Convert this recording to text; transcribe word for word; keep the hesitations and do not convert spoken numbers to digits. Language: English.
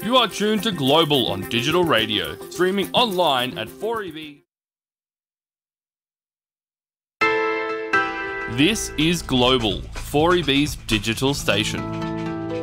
You are tuned to Global on digital radio, streaming online at four E B. This is Global, four E B's digital station.